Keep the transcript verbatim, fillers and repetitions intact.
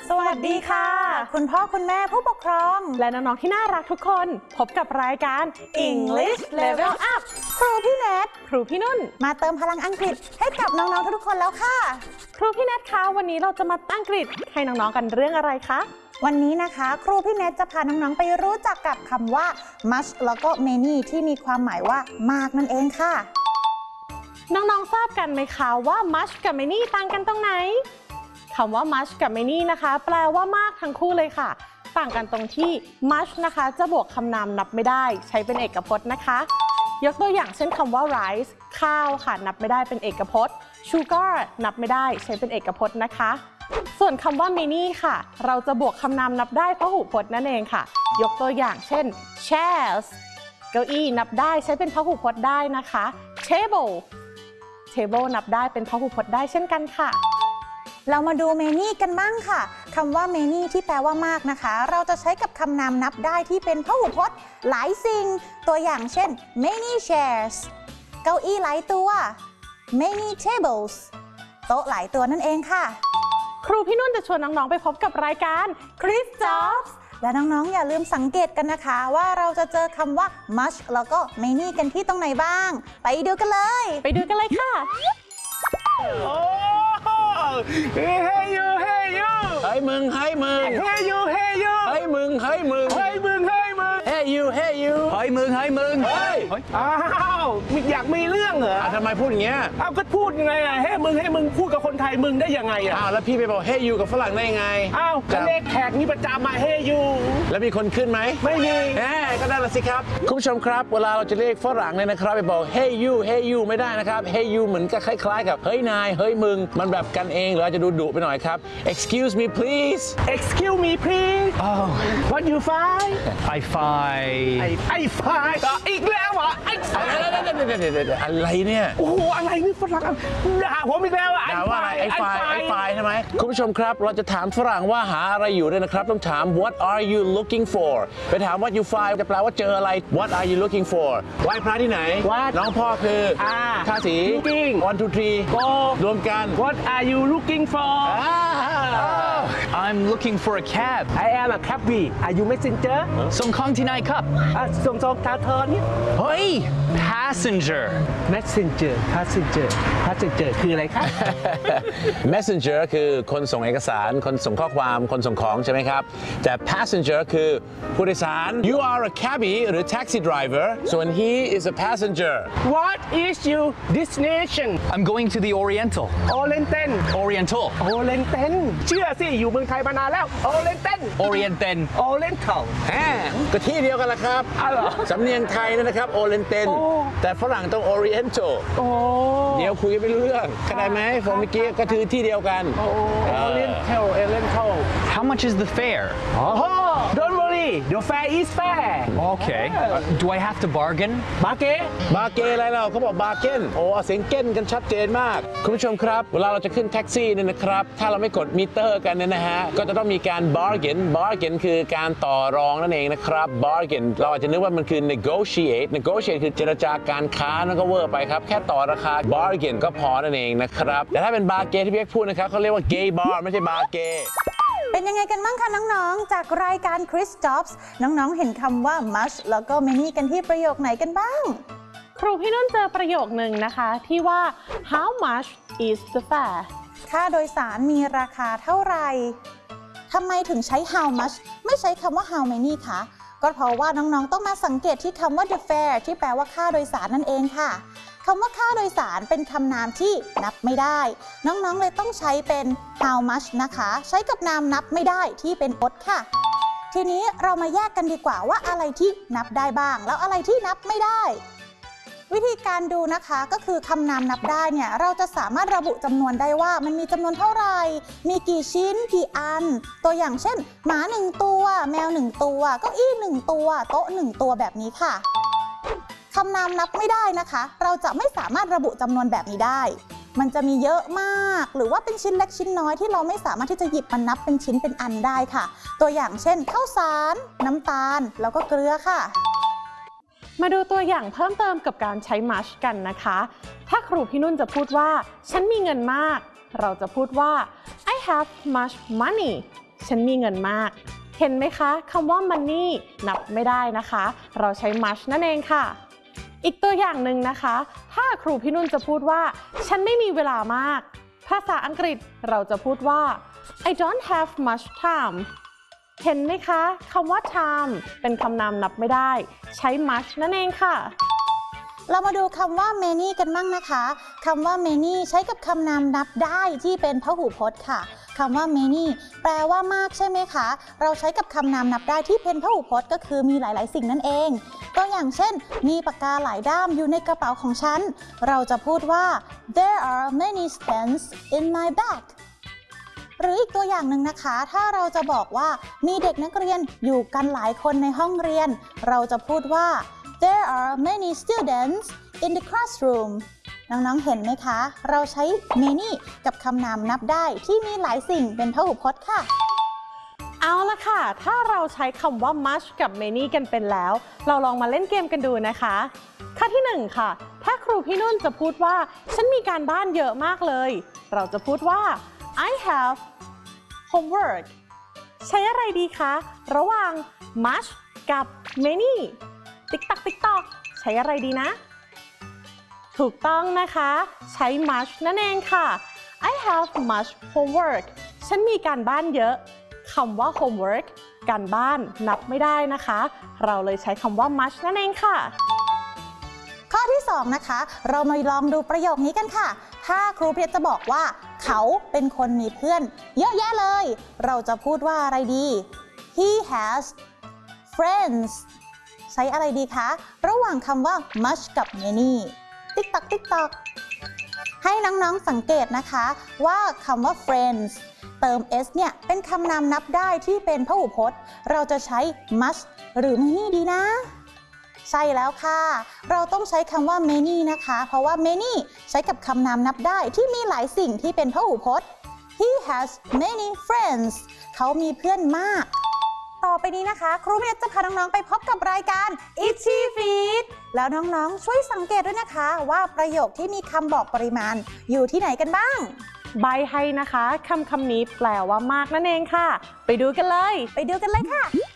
สวัสดีค่ะคุณพ่อคุณแม่ผู้ปกครองและน้องๆที่น่ารักทุกคนพบกับรายการ English Level Up ครูพี่แนทครูพี่นุ่นมาเติมพลังอังกฤษให้กับน้องๆทุกคนแล้วค่ะครูพี่แนทคะวันนี้เราจะมาตั้งกฤษให้น้องๆกันเรื่องอะไรคะวันนี้นะคะครูพี่แนทจะพาน้องๆไปรู้จักกับคำว่า much แล้วก็ many ที่มีความหมายว่ามากนั่นเองค่ะน้องๆทราบกันไหมคะว่า much กับ many ต่างกันตรงไหนคำว่า much กับ many นะคะแปลว่ามากทั้งคู่เลยค่ะต่างกันตรงที่ much นะคะจะบวกคำนามนับไม่ได้ใช้เป็นเอกพจน์นะคะยกตัวอย่างเช่นคำว่า rice ข้าวค่ะนับไม่ได้เป็นเอกพจน์ sugar นับไม่ได้ใช้เป็นเอกพจน์นะคะส่วนคำว่า many ค่ะเราจะบวกคำนามนับได้พหูพจน์นั่นเองค่ะยกตัวอย่างเช่น chairs เก้าอี้นับได้ใช้เป็นพหูพจน์ได้นะคะ table table นับได้เป็นพหูพจน์ได้เช่นกันค่ะเรามาดู many กันบ้างค่ะคำว่า many ที่แปลว่ามากนะคะเราจะใช้กับคำนามนับได้ที่เป็นพหูพจน์หลายสิ่งตัวอย่างเช่น many chairs เก้าอี้หลายตัว many tables โต๊ะหลายตัวนั่นเองค่ะครูพี่นุ่นจะชวนน้องๆไปพบกับรายการ Chris Jobs และน้องๆอย่าลืมสังเกตกันนะคะว่าเราจะเจอคำว่า much แล้วก็ many กันที่ตรงไหนบ้างไปดูกันเลยไปดูกันเลยค่ะเฮ้ยเฮ้ยยูเฮ้ยยูเฮ้ยมึงเฮ้ยมึงเฮ้ยยูเฮ้ยยูเฮ้ยมึงเฮ้ยมึงเฮ้ยมึงเฮ้ยมึงเฮ้ยยูเฮ้ยยูเฮ้ยมึงเฮ้ยมึงเฮ้ยอ้าวมิอยากมีเรื่องเหรอทำไมพูดอย่างเงี้ยอ้าวก็พูดยังไงอ่ะเฮ้ยมึงเฮ้ยมึงพูดกับคนไทยมึงได้ยังไงอ่ะอ้าวแล้วพี่ไปบอกเฮ้ยยูกับฝรั่งได้ยังไงอ้าวก็เลขแขกนี่ประจำมาเฮ้ยยูแล้วมีคนขึ้นไหมไม่มีแหมก็ได้ละสิครับคุณผู้ชมครับเวลาเราจะเรียกฝรั่งเนี่ยนะครับไปบอกเฮ้ยยูเฮ้ยยูไม่ได้นะครับเฮ้ยยูเหมือนกับคล้ายๆกับเฮ้ยนายเฮ้ยมึงมันแบบกันเองหรืออาจจะดูดุไปหน่อยครับ excuse me please excuse me please oh what you find I find I I find อีกแล้วเหรอไอ้อะไรเนี่ยโอ้โหอะไรนี่ฝรั่งด่าผมอีกแล้วอ่ะด่าว่าอะไรไอ้ไฟไอ้ไฟใช่ไหมคุณผู้ชมครับเราจะถามฝรั่งว่าหาอะไรอยู่ด้วยนะครับต้องถาม what are you looking for ไปถาม what you find จะแปลว่าเจออะไร what are you looking for ไหว้พระที่ไหนน้องพ่อคือทาสี one two three รวมกัน what are you looking for I'm looking for a cab I am a cabby are you messenger ส่งของที่ไหนครับส่งส่งทาเธอนี่เฮ้ย passenger messenger passenger passenger คืออะไรครับ messenger คือคนส่งเอกสารคนส่งข้อความคนส่งของใช่ไหมครับแต่ passenger คือผู้โดยสาร you are a cabbie หรือ taxi driver so and he is a passenger what is your destination I'm going to the Oriental Oriental Oriental Oriental เชื่อสิอยู่เมืองไทยมานานแล้ว Oriental Oriental Oriental แหมก็ที่เดียวกันละครับสำเนียงไทยนะครับ Oriental แต่ฝรั่งต้อง Oriental เดี๋ยวคุยกันไม่รู้เรื่องเข้าใจไหมผมเมื่อกี้ก็คือที่เดียวกัน Oriental Oriental How much is the fare Don't worry the fare is fair Okay Do I have to bargain บาเก้บาเก้อะไรเราเขาบอกบาเก้นโอ้เสียงเก้นกันชัดเจนมากคุณผู้ชมครับเวลาเราจะขึ้นแท็กซี่เนี่ยนะครับถ้าเราไม่กดมิเตอร์กันเนี่ยนะฮะก็จะต้องมีการ bargain bargain คือการต่อรองนั่นเองนะครับ bargain เราอาจจะนึกว่ามันคือ negotiate negotiate คือเจรจาการค้านั่นก็เวอร์ไปครับแค่ต่อราคา bargain ก็พอนั่นเองนะครับแต่ถ้าเป็นบาเก้ที่พี่เอกพูดนะครับเขาเรียกว่า gay bar ไม่ใช่บาเก้เป็นยังไงกันบ้างคะน้องๆจากรายการ Chris Jobs น้องๆเห็นคำว่า much แล้วก็ many กันที่ประโยคไหนกันบ้างครูพี่นุ่นเจอประโยคหนึ่งนะคะที่ว่า how much is the fare ค่าโดยสารมีราคาเท่าไหร่ทำไมถึงใช้ how much ไม่ใช้คำว่า how many คะก็เพราะว่าน้องๆต้องมาสังเกตที่คำว่า the fare ที่แปลว่าค่าโดยสารนั่นเองค่ะคำว่าค่าโดยสารเป็นคำนามที่นับไม่ได้น้องๆเลยต้องใช้เป็น how much นะคะใช้กับนามนับไม่ได้ที่เป็นพจน์ค่ะทีนี้เรามาแยกกันดีกว่าว่าอะไรที่นับได้บ้างแล้วอะไรที่นับไม่ได้วิธีการดูนะคะก็คือคำนามนับได้เนี่ยเราจะสามารถระบุจำนวนได้ว่ามันมีจำนวนเท่าไหร่มีกี่ชิ้นกี่อันตัวอย่างเช่นหมาหนึ่งตัวแมวหนึ่งตัวเก้าอี้หนึ่งตัวโต๊ะหนึ่งตัวแบบนี้ค่ะคำนามนับไม่ได้นะคะเราจะไม่สามารถระบุจำนวนแบบนี้ได้มันจะมีเยอะมากหรือว่าเป็นชิ้นเล็กชิ้นน้อยที่เราไม่สามารถที่จะหยิบมานับเป็นชิ้นเป็นอันได้ค่ะตัวอย่างเช่นข้าวสารน้ำตาลแล้วก็เกลือค่ะมาดูตัวอย่างเพิ่มเติมกับการใช้ much กันนะคะถ้าครูพี่นุ่นจะพูดว่าฉันมีเงินมากเราจะพูดว่า I have much money ฉันมีเงินมากเห็นไหมคะคำว่า money นับไม่ได้นะคะเราใช้ much นั่นเองค่ะอีกตัวอย่างหนึ่งนะคะถ้าครูพี่นุ่นจะพูดว่าฉันไม่มีเวลามากภาษาอังกฤษเราจะพูดว่า I don't have much time เห็นไหมคะคำว่า time เป็นคำนามนับไม่ได้ใช้ much นั่นเองค่ะเรามาดูคำว่า many กันบ้างนะคะคำว่า many ใช้กับคำนามนับได้ที่เป็นพหูพจน์ค่ะคำว่า many แปลว่ามากใช่ไหมคะเราใช้กับคำนามนับได้ที่เป็นพหูพจน์ก็คือมีหลายๆสิ่งนั่นเองตัวอย่างเช่นมีปากกาหลายด้ามอยู่ในกระเป๋าของฉันเราจะพูดว่า there are many pens in my bag หรืออีกตัวอย่างหนึ่งนะคะถ้าเราจะบอกว่ามีเด็กนักเรียนอยู่กันหลายคนในห้องเรียนเราจะพูดว่าThere are many students in the classroom น้องๆ เห็นไหมคะ เราใช้ many กับคำนามนับได้ที่มีหลายสิ่งเป็นพหูพจน์ค่ะเอาละค่ะ ถ้าเราใช้คำว่า much กับ many กันเป็นแล้ว เราลองมาเล่นเกมกันดูนะคะข้อที่หนึ่งค่ะ ถ้าครูพี่นุ่นจะพูดว่าฉันมีการบ้านเยอะมากเลย เราจะพูดว่า I have homework ใช้อะไรดีคะ ระหว่าง much กับ manyติ๊กตักติ๊กตอกใช้อะไรดีนะถูกต้องนะคะใช้ much นั่นเองค่ะ I have much homework ฉันมีการบ้านเยอะคำว่า homework การบ้านนับไม่ได้นะคะเราเลยใช้คำว่า much นั่นเองค่ะข้อที่สองนะคะเรามาลองดูประโยคนี้กันค่ะถ้าครูเพชรจะบอกว่าเขาเป็นคนมีเพื่อนเยอะแยะเลยเราจะพูดว่าอะไรดี He has friendsใช้อะไรดีคะระหว่างคำว่า much กับ many ติ๊กตักติ๊กตักให้น้องๆสังเกตนะคะว่าคำว่า friends เติม s เนี่ยเป็นคำนามนับได้ที่เป็นพหูพจน์เราจะใช้ much หรือ many ดีนะใช่แล้วค่ะเราต้องใช้คำว่า many นะคะเพราะว่า many ใช้กับคำนามนับได้ที่มีหลายสิ่งที่เป็นพหูพจน์ He has many friends เขามีเพื่อนมากต่อไปนี้นะคะครูเพชรจะพาน้องๆไปพบกับรายการ Itchy Feet แล้วน้องๆช่วยสังเกตด้วยนะคะว่าประโยคที่มีคำบอกปริมาณอยู่ที่ไหนกันบ้างใบให้นะคะคำคำนี้แปลว่ามากนั่นเองค่ะไปดูกันเลยไปดูกันเลยค่ะ